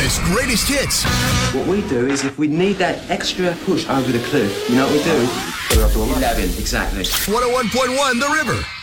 latest greatest hits. What we do is if we need that extra push over the cliff, you know what we do? Put it up to 11. Exactly. 101.1 The River.